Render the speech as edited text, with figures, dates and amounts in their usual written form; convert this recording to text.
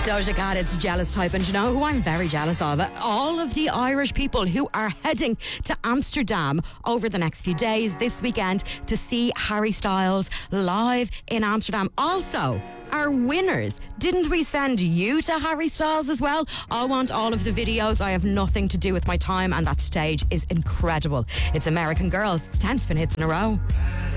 Doja Cat, it's Jealous Type. And you know who I'm very jealous of? All of the Irish people who are heading to Amsterdam over the next few days this weekend to see Harry Styles live in Amsterdam. Also, our winners. Didn't we send you to Harry Styles as well? I want all of the videos. I have nothing to do with my time, and that stage is incredible. It's American Girls. It's 10 spin hits in a row.